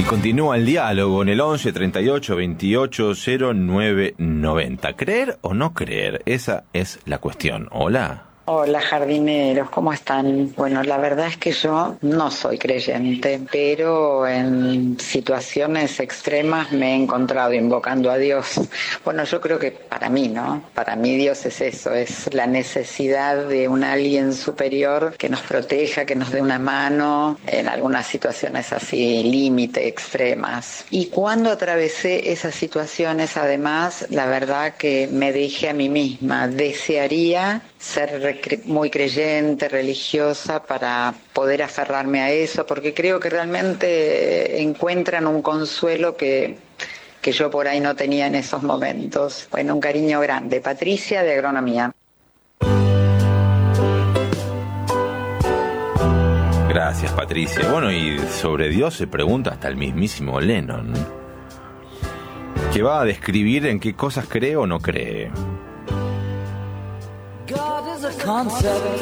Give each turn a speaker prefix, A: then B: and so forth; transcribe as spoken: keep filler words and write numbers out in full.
A: Continúa el diálogo en el once treinta y ocho veintiocho cero nueve noventa. ¿Creer o no creer? Esa es la cuestión. Hola.
B: Hola jardineros, ¿cómo están? Bueno, la verdad es que yo no soy creyente, pero en situaciones extremas me he encontrado invocando a Dios. Bueno, yo creo que para mí, ¿no? Para mí Dios es eso, es la necesidad de un alguien superior que nos proteja, que nos dé una mano en algunas situaciones así, límite, extremas. Y cuando atravesé esas situaciones, además, la verdad que me dije a mí misma, desearía ser muy creyente, religiosa, para poder aferrarme a eso, porque creo que realmente encuentran un consuelo que, que yo por ahí no tenía en esos momentos. Bueno, un cariño grande. Patricia, de Agronomía.
A: Gracias, Patricia. Bueno, y sobre Dios se pregunta hasta el mismísimo Lennon, que va a describir en qué cosas cree o no cree. God is a concept.